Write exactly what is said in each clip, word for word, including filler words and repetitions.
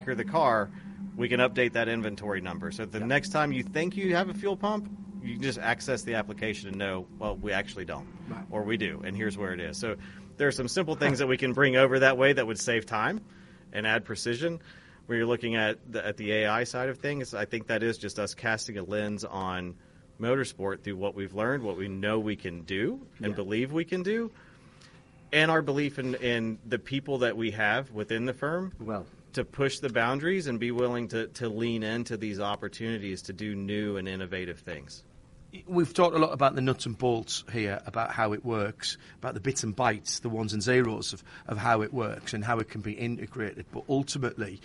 or the car, we can update that inventory number. So the yeah. next time you think you have a fuel pump, you can just access the application and know, well, we actually don't, right. or we do, and here's where it is. So there are some simple things that we can bring over that way that would save time and add precision. Where you're looking at the, at the A I side of things, I think that is just us casting a lens on motorsport through what we've learned, what we know we can do and yeah. believe we can do, and our belief in, in the people that we have within the firm well. to push the boundaries and be willing to, to lean into these opportunities to do new and innovative things. We've talked a lot about the nuts and bolts here, about how it works, about the bits and bytes, the ones and zeros of, of how it works and how it can be integrated. But ultimately,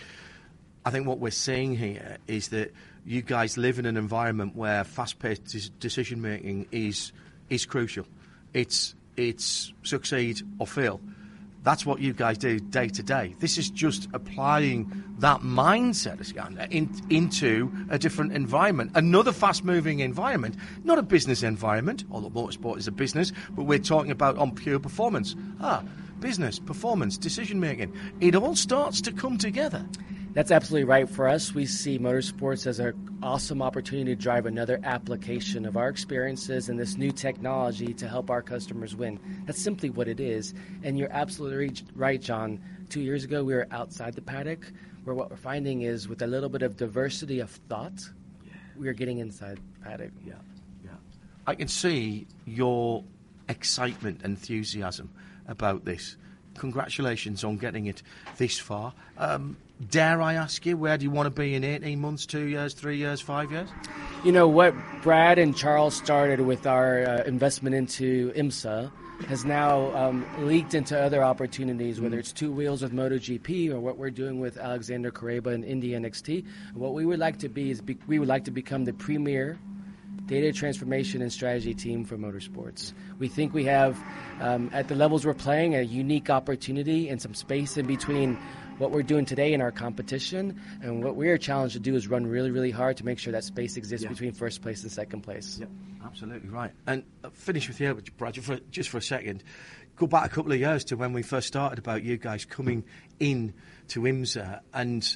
I think what we're seeing here is that you guys live in an environment where fast-paced decision-making is is crucial. It's it's succeed or fail. That's what you guys do day to day. This is just applying that mindset, Iskander, in, into a different environment, another fast-moving environment, not a business environment, although motorsport is a business, but we're talking about on pure performance. Ah, business, performance, decision-making. It all starts to come together. That's absolutely right. For us, we see motorsports as an awesome opportunity to drive another application of our experiences and this new technology to help our customers win. That's simply what it is. And you're absolutely right, John. Two years ago, we were outside the paddock, where what we're finding is with a little bit of diversity of thought, yeah. we are getting inside the paddock. Yeah, yeah. I can see your excitement, enthusiasm about this. Congratulations on getting it this far. Um, dare I ask you, where do you want to be in eighteen months, two years, three years, five years? You know, what Brad and Charles started with our uh, investment into IMSA has now um, leaked into other opportunities, mm. whether it's two wheels with MotoGP or what we're doing with Alexander Correba and Indy N X T. What we would like to be is be, we would like to become the premier data transformation and strategy team for motorsports. We think we have, um, at the levels we're playing, a unique opportunity and some space in between what we're doing today in our competition, and what we're challenged to do is run really, really hard to make sure that space exists yeah. between first place and second place. Yeah, absolutely right. And uh, finish with you, Brad, just for, just for a second. Go back a couple of years to when we first started about you guys coming in to IMSA, and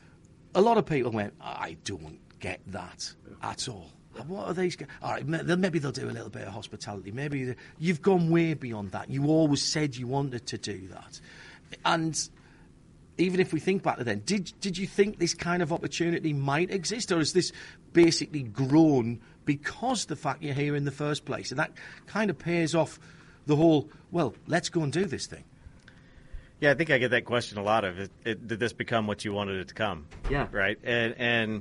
a lot of people went, I don't get that at all. What are these guys? All right, maybe they'll do a little bit of hospitality. Maybe you've gone way beyond that. You always said you wanted to do that. And even if we think back to then, did did you think this kind of opportunity might exist, or has this basically grown because the fact you're here in the first place? And that kind of pays off the whole, well, let's go and do this thing. Yeah, I think I get that question a lot of, it, it, did this become what you wanted it to come? Yeah. Right? And, and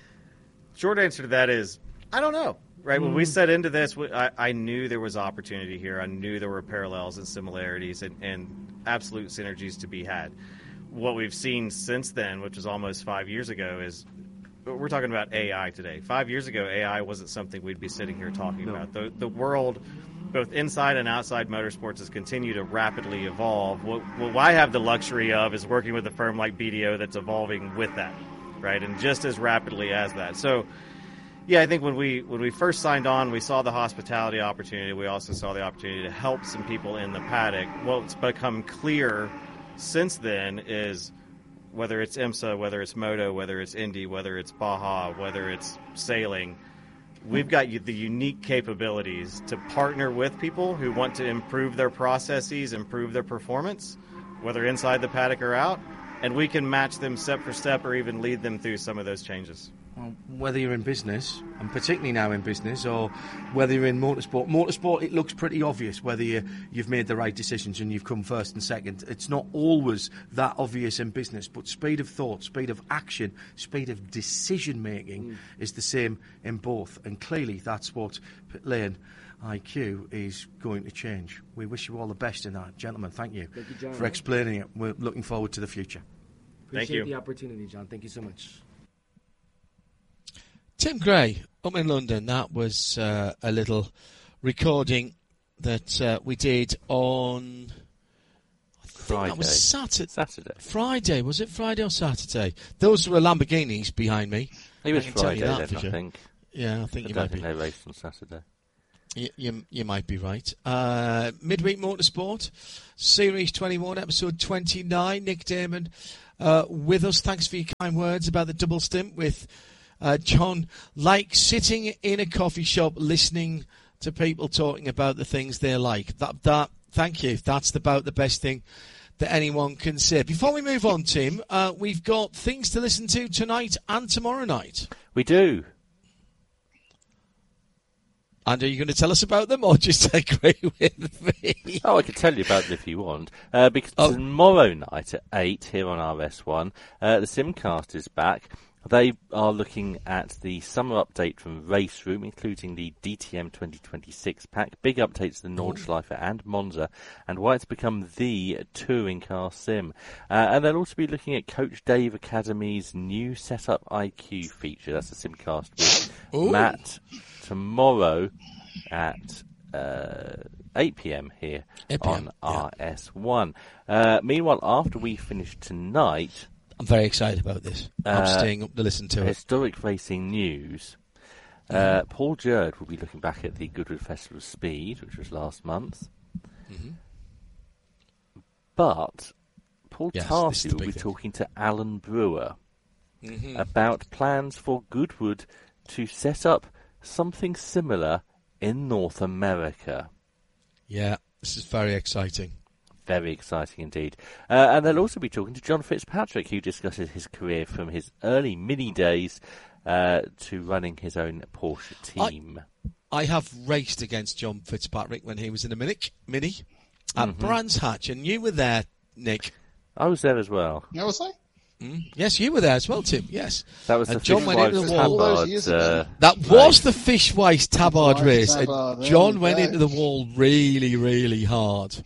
short answer to that is, I don't know, right? Mm. When we set into this, I, I knew there was opportunity here. I knew there were parallels and similarities and, and absolute synergies to be had. What we've seen since then, which was almost five years ago, is we're talking about A I today. Five years ago, A I wasn't something we'd be sitting here talking no. about. The, the world, both inside and outside motorsports, has continued to rapidly evolve. What, what I have the luxury of is working with a firm like B D O that's evolving with that, right? And just as rapidly as that. So, yeah, I think when we when we first signed on, we saw the hospitality opportunity. We also saw the opportunity to help some people in the paddock. What's become clear since then is whether it's IMSA, whether it's Moto, whether it's Indy, whether it's Baja, whether it's sailing, we've got the unique capabilities to partner with people who want to improve their processes, improve their performance, whether inside the paddock or out, and we can match them step for step or even lead them through some of those changes. Well, whether you're in business, and particularly now in business, or whether you're in motorsport, motorsport, it looks pretty obvious whether you, you've made the right decisions and you've come first and second. It's not always that obvious in business, but speed of thought, speed of action, speed of decision-making mm. is the same in both. And clearly that's what Pit Lane I Q is going to change. We wish you all the best in that. Gentlemen, thank you, thank you John, for explaining it. We're looking forward to the future. Appreciate thank you. the opportunity, John. Thank you so much. Tim Gray up in London. That was uh, a little recording that uh, we did on I think Friday. That was Saturday. Saturday. Friday. Was it Friday or Saturday? Those were Lamborghinis behind me. It was I Friday then, I sure. think. Yeah, I think I you don't might think be. they raced on Saturday. You, you, you might be right. Uh, Midweek Motorsport, Series twenty-one, Episode twenty-nine. Nick Damon uh, with us. Thanks for your kind words about the double stint with uh, John. Like sitting in a coffee shop listening to people talking about the things they like. That, that, thank you. That's about the best thing that anyone can say. Before we move on, Tim, uh, we've got things to listen to tonight and tomorrow night. We do. And are you going to tell us about them or just agree with me? Oh, I can tell you about them if you want. Uh, because oh. tomorrow night at eight here on R S one, uh, the Simcast is back. They are looking at the summer update from Race Room, including the D T M twenty twenty-six pack, big updates to the Nordschleife and Monza, and why it's become the touring car sim. Uh, and they'll also be looking at Coach Dave Academy's new Setup I Q feature. That's the Simcast with Ooh. Matt tomorrow at uh, eight p.m. here eight p m, on yeah. R S one. Uh, meanwhile, after we finish tonight... I'm very excited about this. I'm uh, staying up to listen to historic it. Historic racing news. Uh, mm. Paul Jerd will be looking back at the Goodwood Festival of Speed, which was last month. Mm-hmm. But Paul yes, Tarsi will be thing. talking to Alan Brewer mm-hmm. about plans for Goodwood to set up something similar in North America. Yeah, this is very exciting. Very exciting indeed. Uh, and they'll also be talking to John Fitzpatrick, who discusses his career from his early Mini days uh, to running his own Porsche team. I, I have raced against John Fitzpatrick when he was in a Mini, Mini at mm-hmm. Brands Hatch, and you were there, Nick. I was there as well. Yeah, was I? Mm. Yes, you were there as well, Tim. Yes, that was and the John went into the wall. Tabard, uh, that was the Fishwife Tabard race. Tabard, and John went into the wall really, really hard,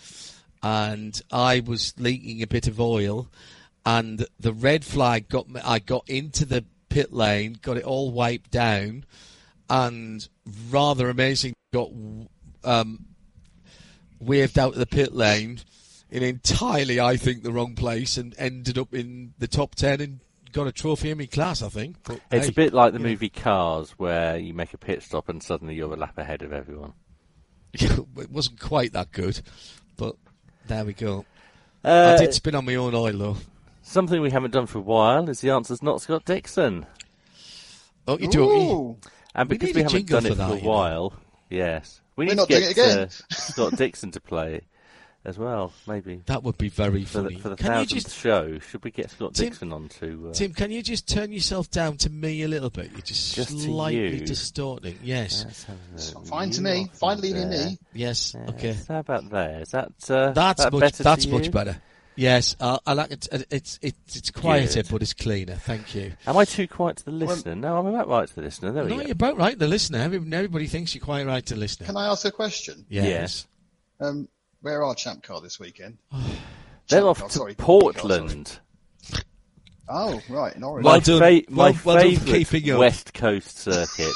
and I was leaking a bit of oil, and the red flag got me. I got into the pit lane, got it all wiped down, and rather amazing, got um, waved out of the pit lane in entirely, I think, the wrong place, and ended up in the top ten and got a trophy in my class, I think. But, it's hey, a bit like the yeah. movie Cars, where you make a pit stop and suddenly you're a lap ahead of everyone. It wasn't quite that good, but there we go. Uh, I did spin on my own oil, though. Something we haven't done for a while is the answer's not Scott Dixon. Oh, you do. And because we, we haven't done it for, that, for a while, know. yes. We We're need to get uh, Scott Dixon to play as well, maybe. That would be very for funny. The, for the can thousandth you just, show, should we get Scott Tim, Dixon on to... Uh, Tim, can you just turn yourself down to me a little bit? You're just, just slightly distorting. Yes. Fine to me. Fine leading me. Yes, yes. okay. How about there? Is that uh, That's, that much, better that's to much you? better. Yes, uh, I like it. It's it's it's quieter, Good. but it's cleaner. Thank you. Am I too quiet to the listener? Well, no, I'm about right to the listener. There we no, go. you're about right to the listener. Everybody thinks you're quite right to the listener. Can I ask a question? Yes. yes. Um, where are Champ Car this weekend? They're Champ off car, to sorry, Portland. Oh, right, in Oregon. My, Well done. fa- my Well- well done for favourite keeping up. West Coast circuit.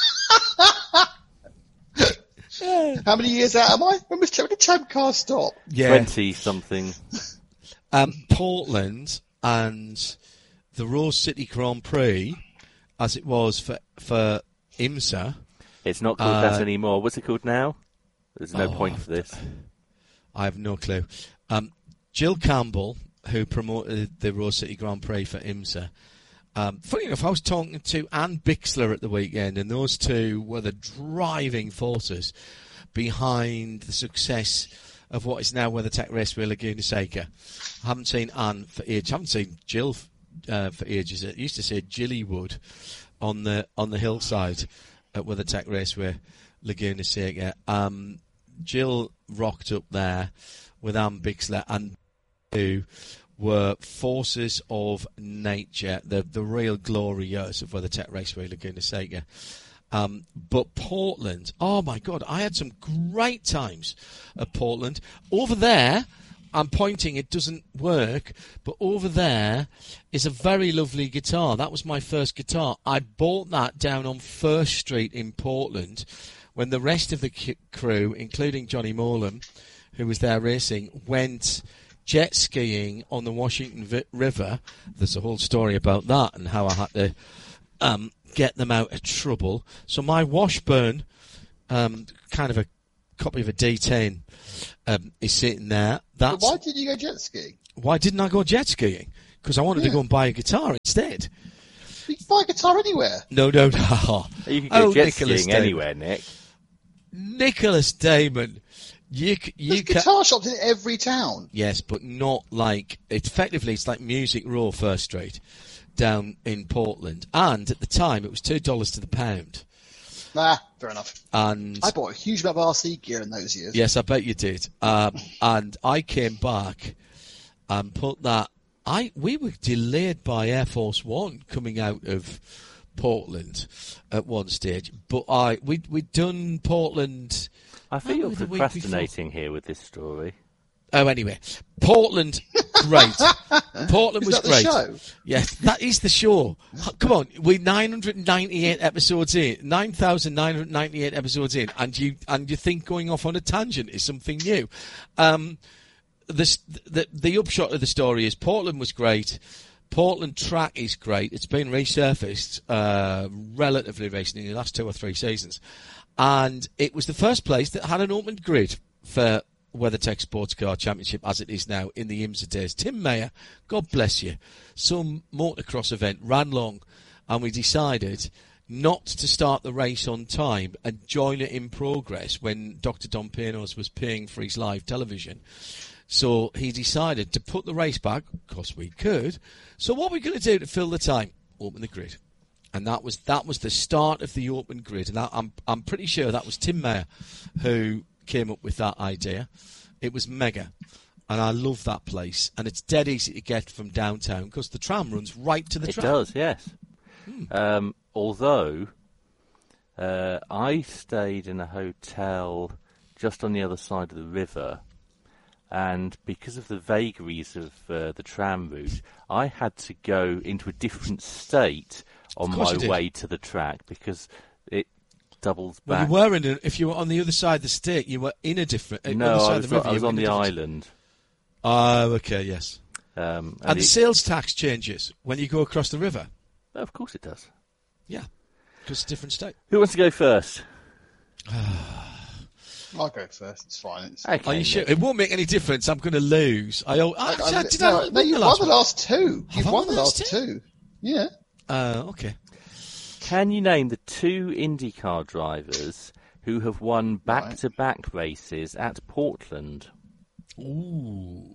How many years out am I? When was when did Champ Car stop? Yeah. Twenty-something. Um, Portland and the Rose City Grand Prix, as it was for for IMSA. It's not called uh, that anymore. What's it called now? There's no oh, point for this. I have no clue. Um, Jill Campbell, who promoted the Rose City Grand Prix for IMSA. Um, funny enough, I was talking to Anne Bixler at the weekend, and those two were the driving forces behind the success of what is now WeatherTech Raceway Laguna Seca. I haven't seen Anne for ages. I haven't seen Jill uh, for ages. It used to say Jillywood on the on the hillside at WeatherTech Raceway Laguna Seca. Um, Jill rocked up there with Anne Bixler, and who were forces of nature, the the real glory years of WeatherTech Raceway Laguna Seca. Um, but Portland, oh my God, I had some great times at Portland. Over there, I'm pointing, it doesn't work, but over there is a very lovely guitar. That was my first guitar. I bought that down on First Street in Portland when the rest of the c- crew, including Johnny Morlam, who was there racing, went jet skiing on the Washington v- River. There's a whole story about that and how I had to um, get them out of trouble. So my Washburn, um, kind of a copy of a D ten, um, is sitting there. That's, but why did you go jet skiing? Why didn't I go jet skiing? because I wanted Yeah. to go and buy a guitar instead. You can buy a guitar anywhere. No, no, no. You can go Oh, jet Nicholas skiing Damon. anywhere, Nick. Nicholas Damon. You, c- you There's can. guitar shops in every town. Yes, but not like it's effectively it's like Music Row First Street down in Portland, and at the time it was two dollars to the pound. Nah, fair enough. And I bought a huge amount of R C gear in those years. yes, I bet you did. Um, and I came back and put that. I we were delayed by Air Force One coming out of Portland at one stage, but I we we'd done Portland. I think Oh, you're the week procrastinating here with this story. Oh, anyway, Portland, great. Portland Is was that the great. show? Yes, that is the show. Come on, we're nine hundred ninety-eight episodes in, nine thousand nine hundred ninety-eight episodes in, and you and you think going off on a tangent is something new. Um, the, the the upshot of the story is Portland was great. Portland track is great. It's been resurfaced uh, relatively recently in the last two or three seasons. And it was the first place that had an open grid for WeatherTech Sports Car Championship as it is now in the IMSA days. Tim Mayer, God bless you, some motocross event ran long and we decided not to start the race on time and join it in progress when Doctor Don Pianos was paying for his live television. So he decided to put the race back, because we could. So what are we going to do to fill the time? Open the grid. And that was that was the start of the open grid, and that, I'm I'm pretty sure that was Tim Mayer who came up with that idea. It was mega, and I love that place. And it's dead easy to get from downtown because the tram runs right to the It tram. does, yes. Um, although uh, I stayed in a hotel just on the other side of the river, and because of the vagaries of uh, the tram route, I had to go into a different state on course my you did. way to the track because it doubles Well, back. you were in. A, if you were on the other side of the state, you were in a different. uh, no, other side I of was, the river, I you was were on in a the different- island. Oh, okay, yes. Um, And, and the it- sales tax changes when you go across the river. of course it does. Yeah, because it's a different state. Who wants to go first? I'll go first. It's fine. It's, Okay, Are you sure? Nick. It won't make any difference. I'm going to lose. I, I, I, I, I, did no, I no, win you've the won last the one? last two. Have You've I won won the the last last two. Yeah. Uh, okay. Can you name the two IndyCar drivers who have won back-to-back races at Portland? Ooh.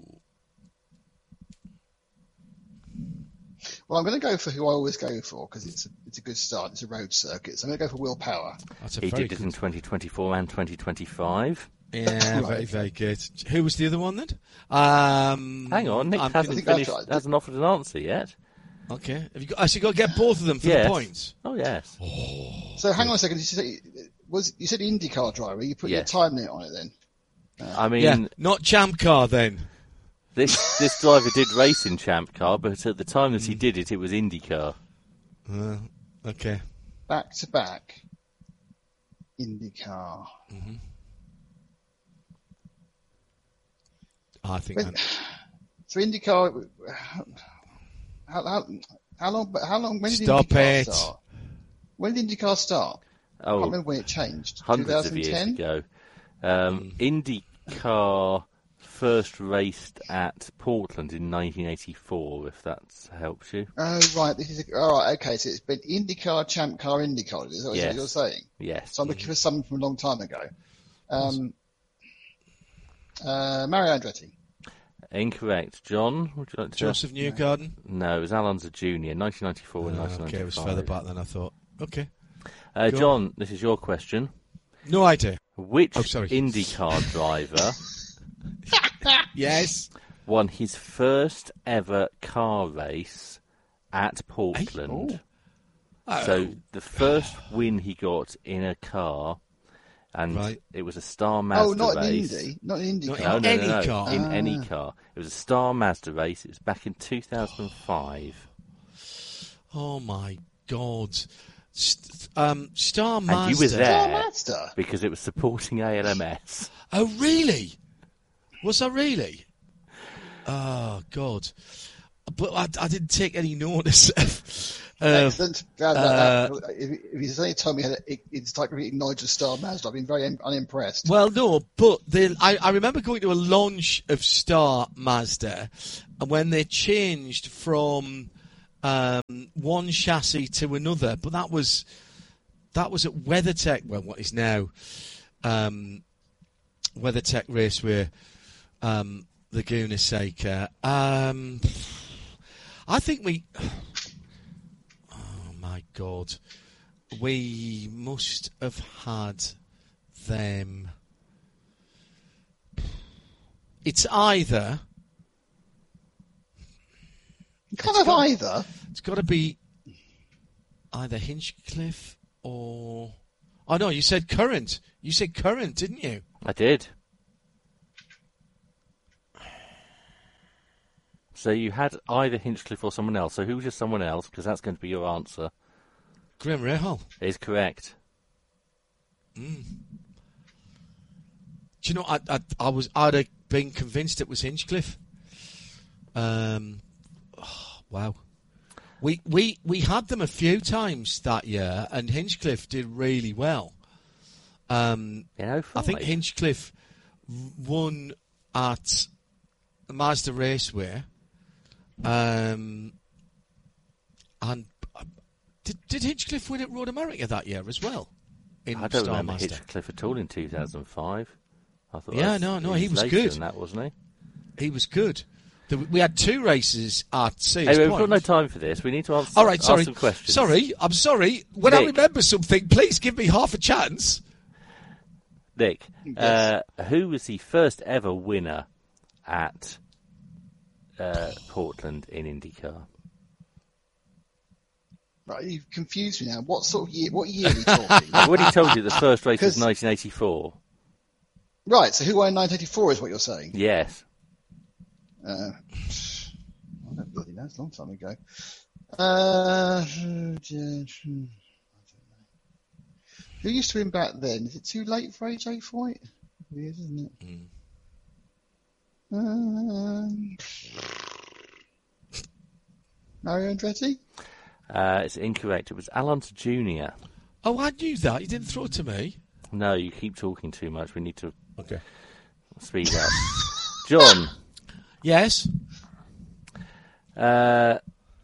Well, I'm going to go for who I always go for because it's a, it's a good start. It's a road circuit. So I'm going to go for Will Power. That's a He very did it good. in twenty twenty-four and twenty twenty-five. Yeah, Right. very, very good. Who was the other one then? Um, Hang on, Nick I'm hasn't think that's finished, right. hasn't offered an answer yet. Okay. Have you got? Actually, got to get both of them for Yes. the points. Oh, yes. So hang on a second. You said, was, you said IndyCar driver. You put Yes. your time limit on it then? I mean, Yeah, not Champ Car then. this this driver did race in Champ Car, but at the time that he did it, it was IndyCar. Uh, okay. Back to back. IndyCar. I think When, that, so IndyCar. How, how, how long? How long? When did Stop IndyCar it. start? When did IndyCar start? I can't Oh, remember when it changed. hundreds of years twenty ten? ago. Um, IndyCar first raced at Portland in nineteen eighty-four, if that helps you. Oh right, this is a, all right. Okay, so it's been IndyCar, Champ Car, IndyCar. Is that what Yes. you're saying? Yes. So I'm looking for something from a long time ago. Um, uh, Mario Andretti. Incorrect. John, would you like to... Joseph Newgarden. No, it was Alonso Junior, nineteen ninety-four and Oh, nineteen ninety-five. okay, it was further back than I thought. Okay. Uh, Go John, this is your question. No idea. Which Oh, sorry. IndyCar driver Yes. won his first ever car race at Portland? Oh. So the first win he got in a car, and Right. it was a Star Mazda Oh, not an race. Indy, not an Indy Not car. No, no, Any no, no. car. In Ah. any car. It was a Star Mazda race. It was back in two thousand five. Oh my God. St- um, Star Mazda. And you were Star there Mazda. because it was supporting A L M S. Oh, really? Was I really? Oh, God. But I, I didn't take any notice of. Uh, Excellent. Glad about that. If, if you suddenly told me it, it's like reading Nigel Star Mazda, I've been very un- unimpressed. well, no, but the, I, I remember going to a launch of Star Mazda when they changed from um, one chassis to another, but that was that was at WeatherTech, well, what is now um, WeatherTech Raceway, um, Laguna Seca. Um, I think we... Oh, my God. We must have had them... It's either... You can't have either. It's got to be either Hinchcliffe or... Oh, no, you said Current. You said Current, didn't you? I did. So you had either Hinchcliffe or someone else. So who was your someone else? Because that's going to be your answer. Graham Rahal. Is correct. Mm. Do you know, I, I, I was, I'd have been convinced it was Hinchcliffe. Um, oh, wow. We, we, we had them a few times that year, and Hinchcliffe did really well. Um, you know, I think Hinchcliffe won at Mazda Raceway. Um, and uh, did, did Hinchcliffe win at Road America that year as well? In I don't Star remember Mazda? Hinchcliffe at all in two thousand five. I thought Yeah, that no, no, he he was later good. than that, wasn't he? He was good. The, we had two races at Sears Anyway, we've Point. got no time for this. We need to answer, All right, sorry. ask some questions. Sorry, I'm sorry. When I Nick. remember something, please give me half a chance. Nick, Yes. uh, who was the first ever winner at uh, Portland in IndyCar? Right, you've confused me now. What sort of year? What year are we talking? I've already told you the first race was 'Cause- nineteen eighty-four. Right, so who won in nineteen eighty-four is what you're saying? Yes. Uh, I don't bloody know, it's a long time ago. Uh, who used to win back then? Is it too late for A J Foyt? It is, isn't it? Mm. Um, Mario Andretti? Uh, it's incorrect. It was Alonso Junior Oh, I knew that. You didn't throw it to me. No, you keep talking too much. We need to Okay. speed up. John, Yes. uh,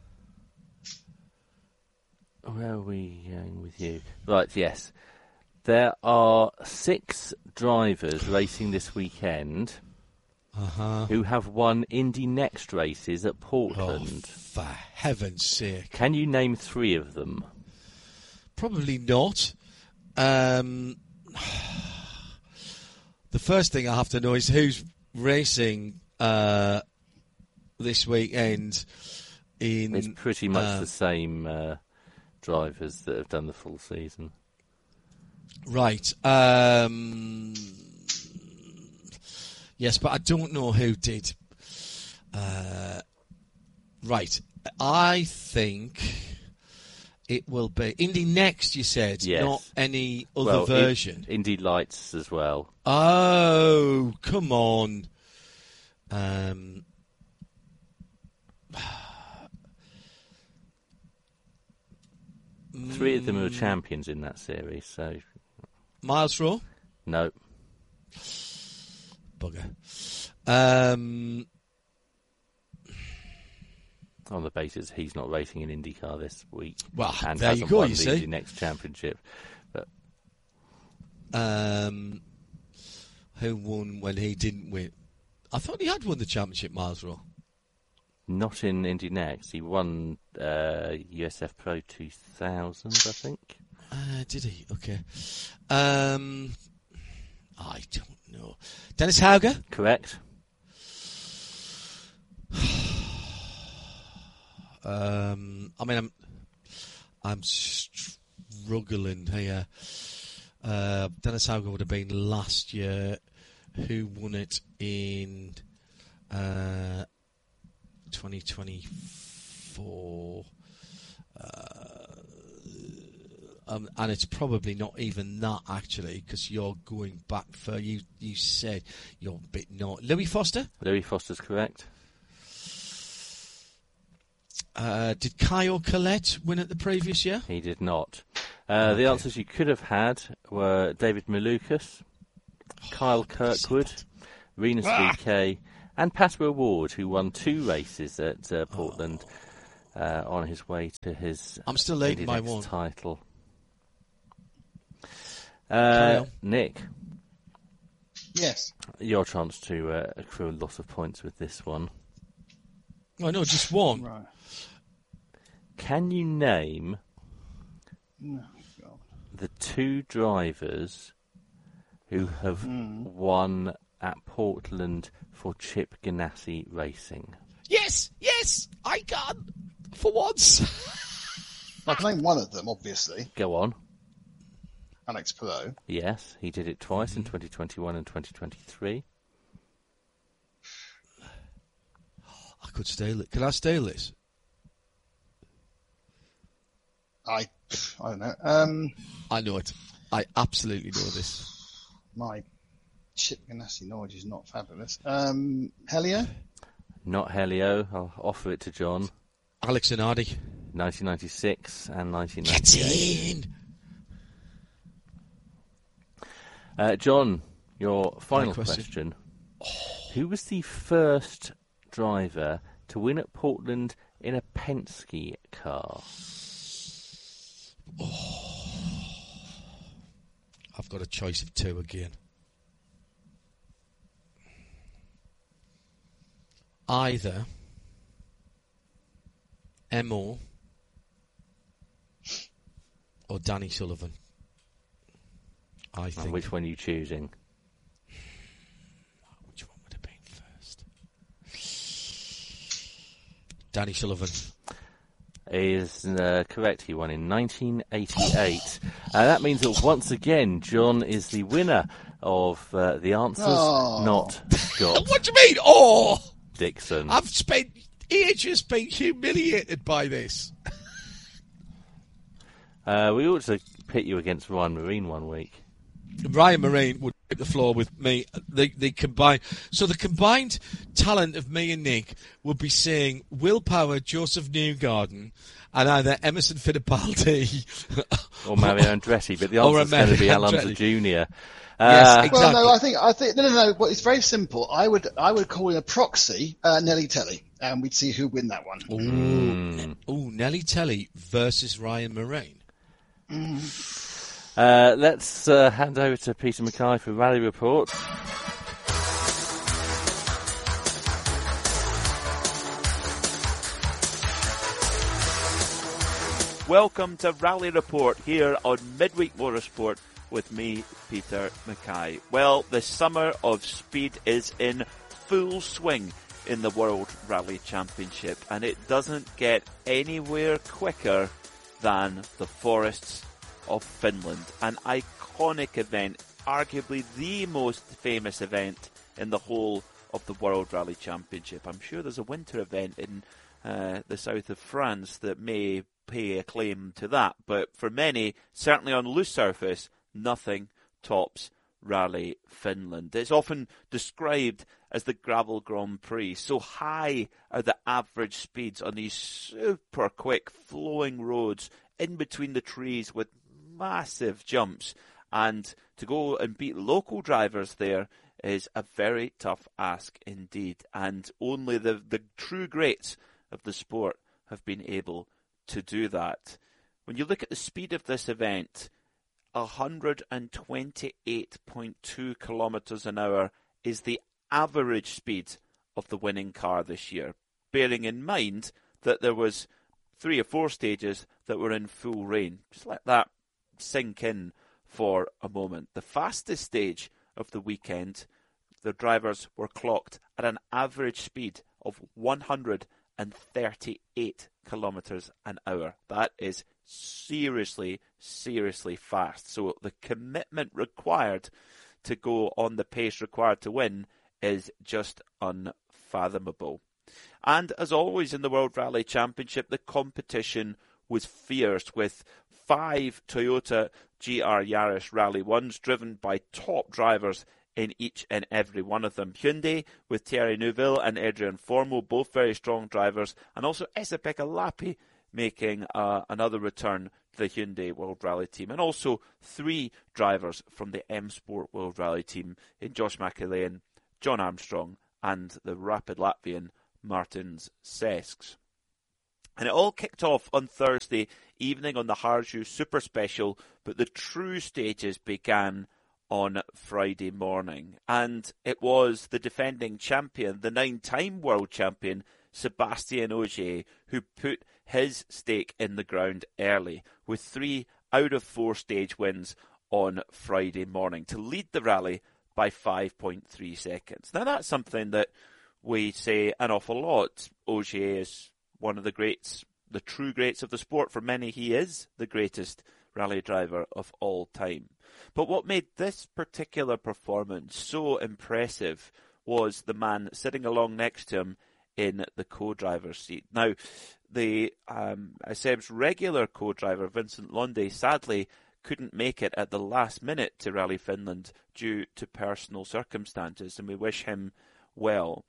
where are we going with you? Right, yes. There are six drivers racing this weekend Uh-huh. who have won Indy Next races at Oh, Portland. for heaven's sake. Can you name three of them? Probably not. Um, the first thing I have to know is who's racing uh, this weekend. In It's pretty much uh, the same uh, drivers that have done the full season. Right. Um, yes, but I don't know who did. Uh, right. I think it will be Indy Next, you said, Yes. not any other well, version. In- Indy Lights as well. Oh, come on. Um, Three of them are champions in that series, so Miles Rowe? no. Bugger. Um, On the basis he's not racing in IndyCar this week. Well, and there you hasn't go, won you the see. Indy Next Championship. But um, who won when he didn't win? I thought he had won the championship, Miles Rowe. not in Indy Next. He won uh, U S F Pro two thousand, I think. Uh, did he? Okay. Um, I don't know. Dennis Hauger? Correct. Um, I mean, I'm, I'm struggling here. Uh, Dennis Hauger would have been last year. Who won it in uh, twenty twenty-four? Uh, um, and it's probably not even that, actually, because you're going back for, you, you said you're a bit not. Louis Foster? Louis Foster's correct. Uh, did Kyle Collette win it the previous year? He did not. Uh, The Okay. answers you could have had were David Malukas, Kyle Kirkwood, Renus V K, And Pascal Ward, who won two races at uh, Portland oh. uh, on his way to his I'm still leading by one title. Uh, Nick. Yes. Your chance to uh, accrue a lot of points with this one. I know, just one. Right. Can you name Oh, God. the two drivers who have Mm. won at Portland for Chip Ganassi Racing? Yes, yes, I can. For once. I can name one of them, obviously. Go on. Alex Perot. Yes, he did it twice in twenty twenty-one and twenty twenty-three. I could steal it. Can I steal this? I, I don't know. Um, I know it. I absolutely know this. my Chip Ganassi knowledge is not fabulous. Um, Helio? Not Helio. I'll offer it to John. Alex Zanardi. nineteen ninety-six and nineteen Get ninety-eight. in! Uh, John, your final question. question. Who was the first driver to win at Portland in a Penske car? Oh. I've got a choice of two again. Either M O or Danny Sullivan. I And think. which one are you choosing? Which one would have been first? Danny Sullivan. Is uh, correct. He won in nineteen eighty-eight. uh, that means that once again, John is the winner of uh, the answers, Oh. not Scott What do you mean? Oh! Dixon. I've spent ages being humiliated by this. Uh, we ought to pit you against Ryan Marine one week. Ryan Marine would hit the floor with me. The the combined so the combined talent of me and Nick would be seeing Will Power, Joseph Newgarden, and either Emerson Fittipaldi Or Mario Andretti, but the Or a answer's going to be Mario Alonso Andretti. Junior Yes, Uh, exactly. Well, no, I think, I think, no, no, no. Well, it's very simple. I would, I would call in a proxy, uh, Nelly Telly, and we'd see who'd win that one. Ooh, Ooh, Nelly Telly versus Ryan Marine. uh, let's uh, hand over to Peter Mackay for Rally Report. Welcome to Rally Report here on Midweek Motorsport with me, Peter Mackay. Well, the summer of speed is in full swing in the World Rally Championship, and it doesn't get anywhere quicker than the Forests of Finland, an iconic event, arguably the most famous event in the whole of the World Rally Championship. I'm sure there's a winter event in uh, the south of France that may pay a claim to that, but for many, certainly on loose surface, nothing tops Rally Finland. It's often described as the gravel Grand Prix. So high are the average speeds on these super quick flowing roads in between the trees with massive jumps, and to go and beat local drivers there is a very tough ask indeed, and only the, the true greats of the sport have been able to do that. When you look at the speed of this event, one hundred twenty-eight point two kilometres an hour is the average speed of the winning car this year, bearing in mind that there was three or four stages that were in full rain. Just let that sink in for a moment. The fastest stage of the weekend, the drivers were clocked at an average speed of one hundred thirty-eight kilometres an hour. That is seriously, seriously fast. So the commitment required to go on the pace required to win is just unfathomable. And as always in the World Rally Championship, the competition was fierce, with five Toyota G R Yaris Rally ones driven by top drivers in each and every one of them. Hyundai with Thierry Neuville and Adrian Formo, both very strong drivers, and also Esa-Pekka Lappi making uh, another return to the Hyundai World Rally team, and also three drivers from the M Sport World Rally team in Josh McElwain, John Armstrong and the rapid Latvian Martins Sesks. And it all kicked off on Thursday evening on the Harju Super Special, but the true stages began on Friday morning. And it was the defending champion, the nine-time world champion, Sébastien Ogier, who put his stake in the ground early, with three out of four stage wins on Friday morning, to lead the rally by five point three seconds. Now that's something that we say an awful lot. Ogier is one of the greats, the true greats of the sport. For many, he is the greatest rally driver of all time. But what made this particular performance so impressive was the man sitting along next to him in the co-driver's seat. Now, the um, Seb's regular co-driver, Vincent Lunde, sadly couldn't make it at the last minute to Rally Finland due to personal circumstances, and we wish him well.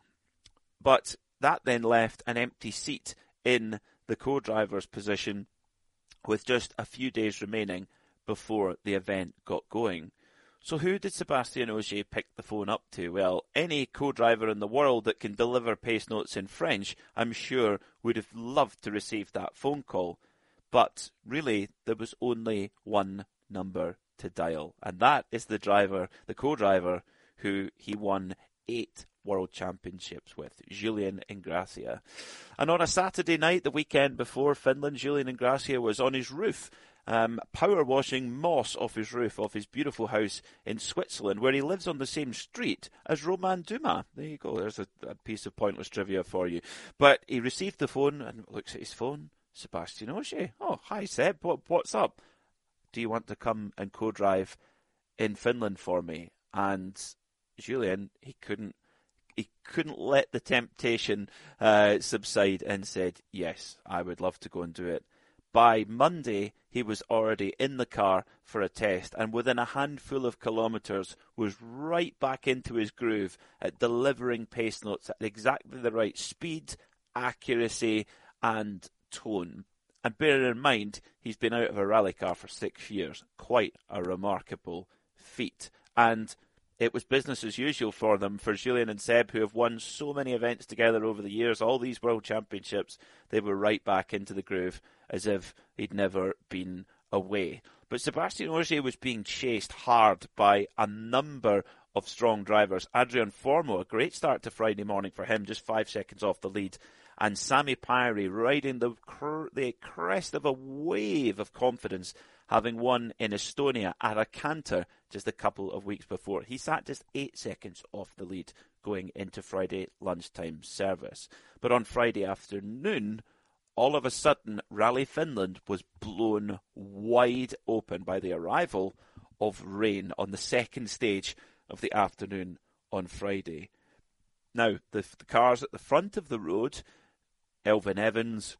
But that then left an empty seat in the co-driver's position with just a few days remaining before the event got going. So who did Sébastien Ogier pick the phone up to? Well, any co-driver in the world that can deliver pace notes in French, I'm sure, would have loved to receive that phone call. But really, there was only one number to dial, and that is the driver, the co-driver, who he won eight World Championships with, Julien Ingrassia. And on a Saturday night, the weekend before Finland, Julien Ingrassia was on his roof, um, power washing moss off his roof of his beautiful house in Switzerland, where he lives on the same street as Romain Dumas. There you go, there's a, a piece of pointless trivia for you. But he received the phone and looks at his phone. Sébastien Ogier. Oh, hi Seb, what, what's up? Do you want to come and co-drive in Finland for me? And Julien, he couldn't He couldn't let the temptation uh, subside and said, yes, I would love to go and do it. By Monday, he was already in the car for a test, and within a handful of kilometres was right back into his groove at delivering pace notes at exactly the right speed, accuracy and tone. And bear in mind, he's been out of a rally car for six years. Quite a remarkable feat. And it was business as usual for them, for Julien and Seb, who have won so many events together over the years, all these World Championships. They were right back into the groove as if he'd never been away. But Sébastien Ogier was being chased hard by a number of strong drivers. Adrian Formeau, a great start to Friday morning for him, just five seconds off the lead. And Sami Päiry riding the, cr- the crest of a wave of confidence, having won in Estonia at a canter just a couple of weeks before. He sat just eight seconds off the lead going into Friday lunchtime service. But on Friday afternoon, all of a sudden, Rally Finland was blown wide open by the arrival of rain on the second stage of the afternoon on Friday. Now, the, the cars at the front of the road, Elfyn Evans,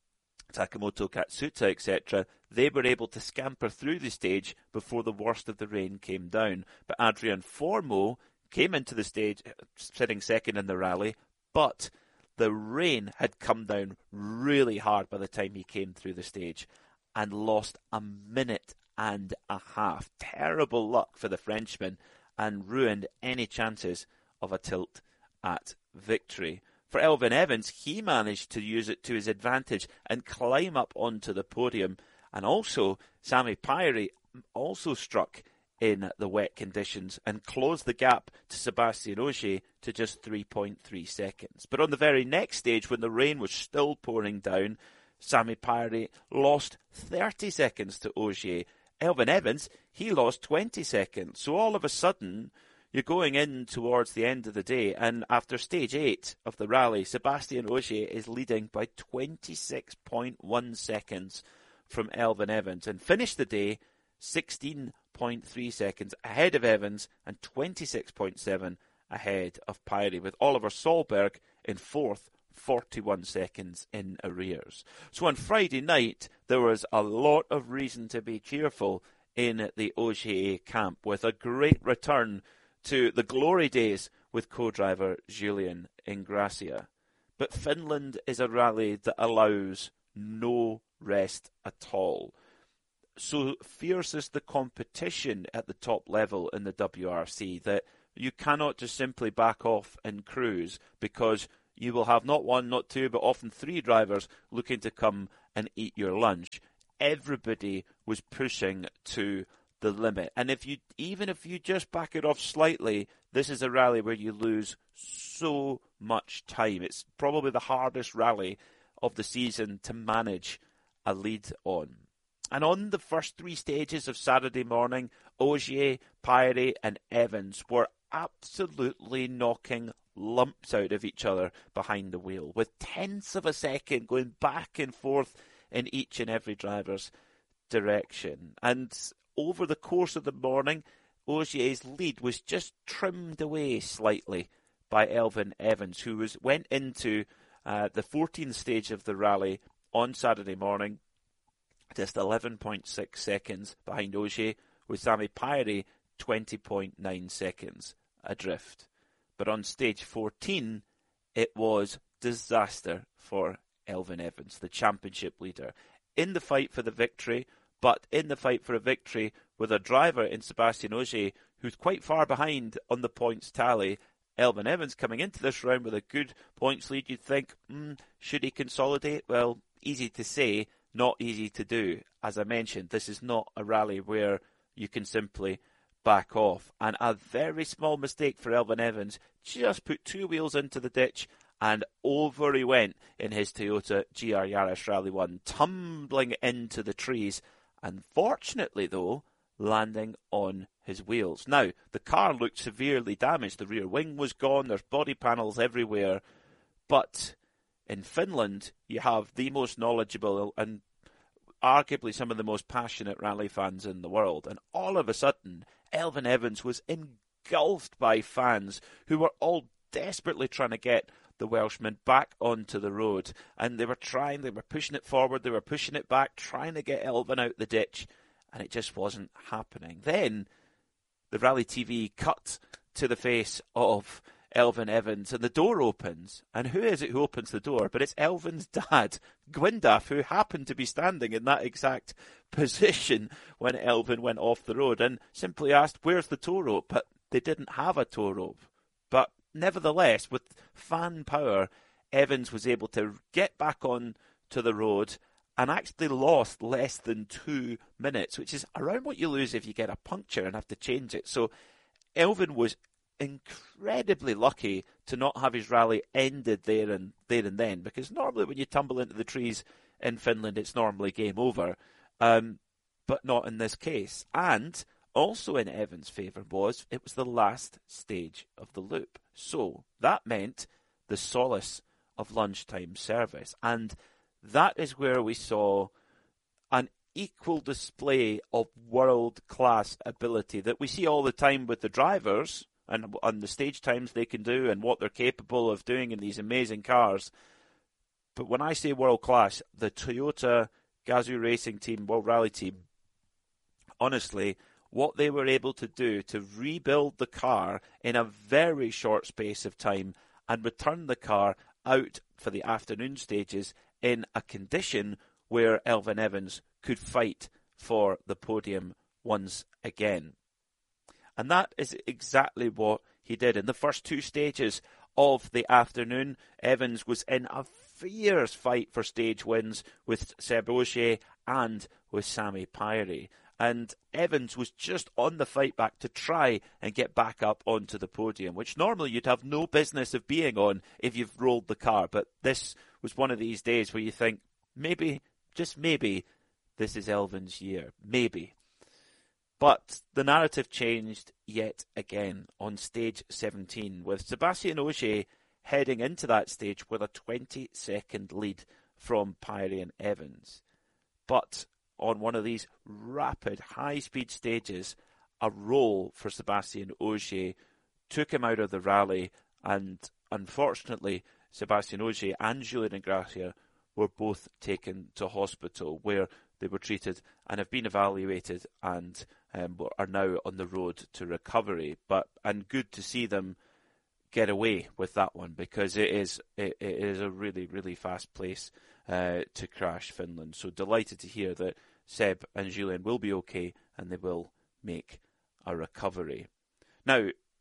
Takamoto Katsuta, et cetera, they were able to scamper through the stage before the worst of the rain came down. But Adrian Formeau came into the stage sitting second in the rally, but the rain had come down really hard by the time he came through the stage and lost a minute and a half. Terrible luck for the Frenchman and ruined any chances of a tilt at victory. For Elfyn Evans, he managed to use it to his advantage and climb up onto the podium. And also, Sami Päiry also struck in the wet conditions and closed the gap to Sébastien Ogier to just three point three seconds. But on the very next stage, when the rain was still pouring down, Sami Päiry lost thirty seconds to Ogier. Elfyn Evans, he lost twenty seconds. So all of a sudden, you're going in towards the end of the day, and after stage eight of the rally, Sébastien Ogier is leading by twenty-six point one seconds from Elfyn Evans and finished the day sixteen point three seconds ahead of Evans and twenty-six point seven ahead of Päiry, with Oliver Solberg in fourth, forty-one seconds in arrears. So on Friday night, there was a lot of reason to be cheerful in the Ogier camp, with a great return to the glory days with co-driver Julien Ingrassia. But Finland is a rally that allows no rest at all. So fierce is the competition at the top level in the W R C that You cannot just simply back off and cruise, because you will have not one, not two, but often three drivers looking to come and eat your lunch. Everybody was pushing to the limit. And if you, even if you just back it off slightly, this is a rally where you lose so much time. It's probably the hardest rally of the season to manage a lead on. And on the first three stages of Saturday morning, Ogier, Pirey and Evans were absolutely knocking lumps out of each other behind the wheel, with tenths of a second going back and forth in each and every driver's direction. And over the course of the morning, Ogier's lead was just trimmed away slightly by Elfyn Evans, who was went into uh, the fourteenth stage of the rally on Saturday morning, just eleven point six seconds behind Ogier, with Sami Pirey twenty point nine seconds adrift. But on stage fourteen, it was disaster for Elfyn Evans, the championship leader, in the fight for the victory, but in the fight for a victory with a driver in Sébastien Ogier who's quite far behind on the points tally. Elfyn Evans coming into this round with a good points lead. You'd think, mm, should he consolidate? Well, easy to say, not easy to do. As I mentioned, this is not a rally where you can simply back off. And a very small mistake for Elfyn Evans, just put two wheels into the ditch and over he went in his Toyota G R Yaris Rally one, tumbling into the trees. Unfortunately, though, landing on his wheels. Now, the car looked severely damaged. The rear wing was gone. There's body panels everywhere. But in Finland, you have the most knowledgeable and arguably some of the most passionate rally fans in the world. And all of a sudden, Elfyn Evans was engulfed by fans who were all desperately trying to get the Welshman back onto the road. And they were trying, they were pushing it forward, they were pushing it back, trying to get Elfyn out the ditch. And it just wasn't happening. Then the Rally T V cut to the face of Elfyn Evans and the door opens. And who is it who opens the door? But it's Elfyn's dad, Gwyndaf, who happened to be standing in that exact position when Elfyn went off the road and simply asked, where's the tow rope? But they didn't have a tow rope. But nevertheless, with fan power, Evans was able to get back on to the road and actually lost less than two minutes, which is around what you lose if you get a puncture and have to change it. So Elfyn was incredibly lucky to not have his rally ended there and there and then, because normally when you tumble into the trees in Finland, it's normally game over, um, but not in this case. And also in Evans' favour was it was the last stage of the loop. So that meant the solace of lunchtime service. And that is where we saw an equal display of world-class ability that we see all the time with the drivers and on the stage times they can do and what they're capable of doing in these amazing cars. But when I say world-class, the Toyota Gazoo Racing Team, World Rally Team, honestly, what they were able to do to rebuild the car in a very short space of time and return the car out for the afternoon stages in a condition where Elfyn Evans could fight for the podium once again. And that is exactly what he did. In the first two stages of the afternoon, Evans was in a fierce fight for stage wins with Seb Ogier and with Sami Pirey. And Evans was just on the fight back to try and get back up onto the podium, which normally you'd have no business of being on if you've rolled the car. But this was one of these days where you think, maybe, just maybe, this is Elfyn's year. Maybe. But the narrative changed yet again on stage seventeen, with Sébastien Ogier heading into that stage with a twenty-second lead from Pirey and Evans. But on one of these rapid, high-speed stages, a roll for Sébastien Ogier took him out of the rally, and unfortunately, Sébastien Ogier and Julien Ingrassia were both taken to hospital, where they were treated and have been evaluated and um, are now on the road to recovery. But and good to see them get away with that one, because it is it, it is a really, really fast place uh, to crash Finland. So delighted to hear that Seb and Julien will be okay and they will make a recovery. Now,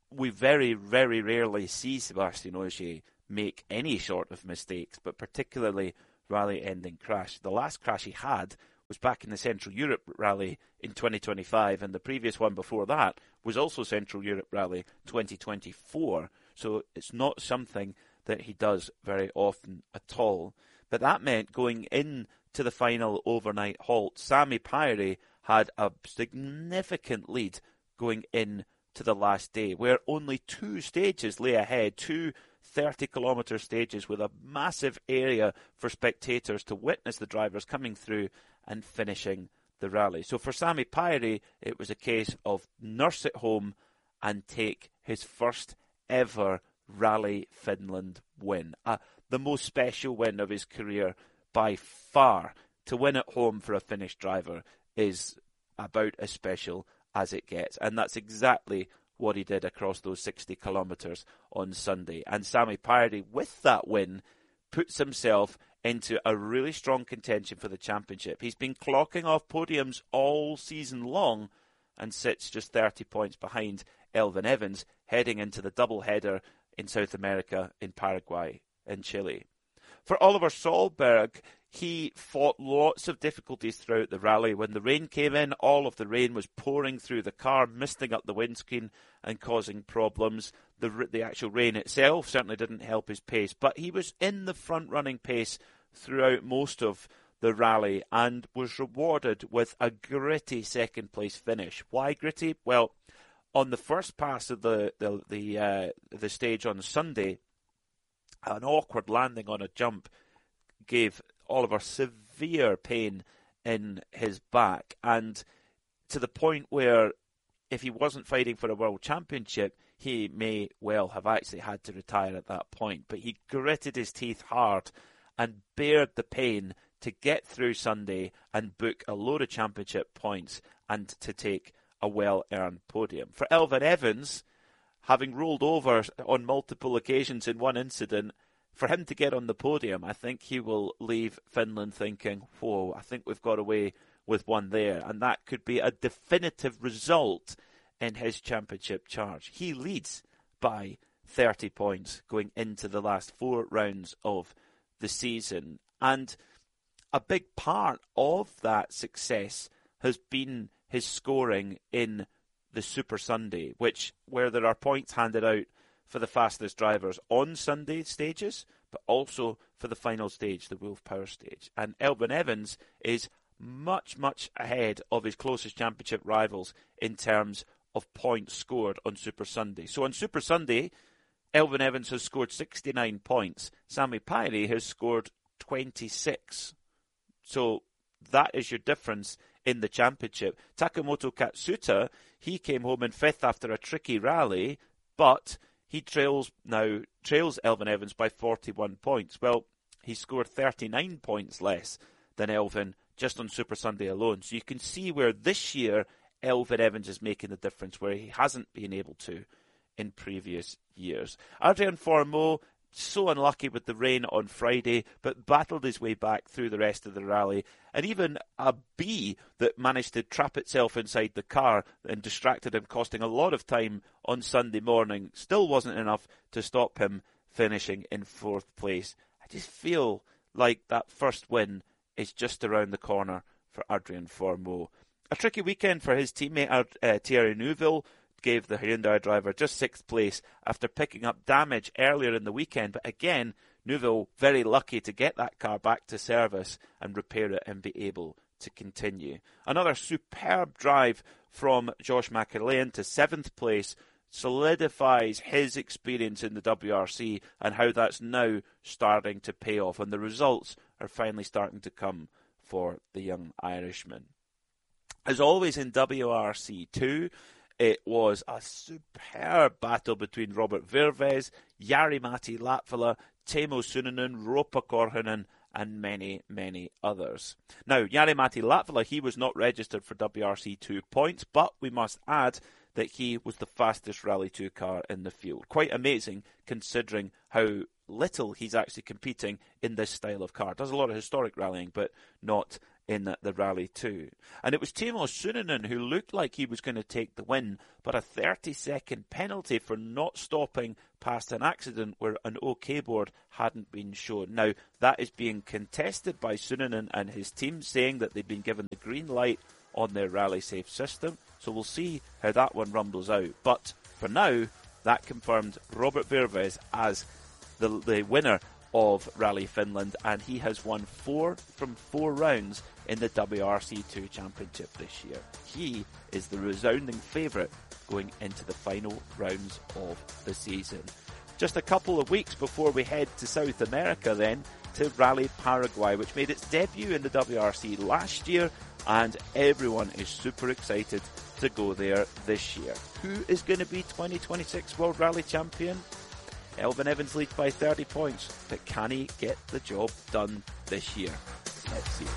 we very, very rarely see Sebastian Ogier make any sort of mistakes, but particularly rally-ending crash. The last crash he had was back in the Central Europe Rally in twenty twenty-five, and the previous one before that was also Central Europe Rally twenty twenty-four. So it's not something that he does very often at all. But that meant going in to the final overnight halt, Sami Päivi had a significant lead going in to the last day, where only two stages lay ahead, two thirty-kilometre stages with a massive area for spectators to witness the drivers coming through and finishing the rally. So for Sami Päivi, it was a case of nurse it home and take his first ever Rally Finland win. Uh, the most special win of his career by far. To win at home for a Finnish driver is about as special as it gets. And that's exactly what he did across those sixty kilometres on Sunday. And Sami Päivi, with that win, puts himself into a really strong contention for the championship. He's been clocking off podiums all season long and sits just thirty points behind Elfyn Evans, heading into the double-header in South America, in Paraguay and Chile. For Oliver Solberg, he fought lots of difficulties throughout the rally. When the rain came in, all of the rain was pouring through the car, misting up the windscreen and causing problems. The, the actual rain itself certainly didn't help his pace, but he was in the front-running pace throughout most of the rally and was rewarded with a gritty second-place finish. Why gritty? Well, on the first pass of the the the, uh, the stage on Sunday, an awkward landing on a jump gave Oliver severe pain in his back, and to the point where if he wasn't fighting for a world championship, he may well have actually had to retire at that point. But he gritted his teeth hard and bared the pain to get through Sunday and book a load of championship points and to take a well-earned podium. For Elfyn Evans, having rolled over on multiple occasions in one incident, for him to get on the podium, I think he will leave Finland thinking, whoa, I think we've got away with one there. And that could be a definitive result in his championship charge. He leads by thirty points going into the last four rounds of the season. And a big part of that success has been his scoring in the Super Sunday, which where there are points handed out for the fastest drivers on Sunday stages, but also for the final stage, the Wolf Power stage. And Elfyn Evans is much, much ahead of his closest championship rivals in terms of points scored on Super Sunday. So on Super Sunday, Elfyn Evans has scored sixty-nine points. Sami Päivi has scored twenty-six. So that is your difference in the championship. Takamoto Katsuta, he came home in fifth after a tricky rally, but he trails now trails Elfyn Evans by forty-one points. Well, he scored thirty-nine points less than Elfyn just on Super Sunday alone. So you can see where this year Elfyn Evans is making the difference, where he hasn't been able to in previous years. Adrien Fourmaux, so unlucky with the rain on Friday, but battled his way back through the rest of the rally. And even a bee that managed to trap itself inside the car and distracted him, costing a lot of time on Sunday morning, still wasn't enough to stop him finishing in fourth place. I just feel like that first win is just around the corner for Adrien Fourmaux. A tricky weekend for his teammate uh, Thierry Neuville. Gave the Hyundai driver just sixth place after picking up damage earlier in the weekend. But again, Neuville very lucky to get that car back to service and repair it and be able to continue. Another superb drive from Josh McAlean to seventh place solidifies his experience in the W R C and how that's now starting to pay off. And the results are finally starting to come for the young Irishman. As always in W R C two, it was a superb battle between Robert Virves, Jari-Matti Latvala, Teemu Suninen, Ropa Korhonen, and many, many others. Now, Jari-Matti Latvala, he was not registered for W R C two points, but we must add that he was the fastest Rally two car in the field. Quite amazing, considering how little he's actually competing in this style of car. Does a lot of historic rallying, but not in the, the Rally two. And it was Timo Sunonen who looked like he was going to take the win, but a thirty-second penalty for not stopping past an accident where an OK board hadn't been shown. Now, that is being contested by Sunonen and his team, saying that they've been given the green light on their Rally Safe system. So we'll see how that one rumbles out. But for now, that confirmed Robert Virves as the, the winner of Rally Finland, and he has won four from four rounds in the W R C two Championship this year. He is the resounding favourite going into the final rounds of the season. Just a couple of weeks before we head to South America then, to Rally Paraguay, which made its debut in the W R C last year, and everyone is super excited to go there this year. Who is going to be twenty twenty-six World Rally Champion? Elfyn Evans leads by thirty points, but can he get the job done this year? Let's see.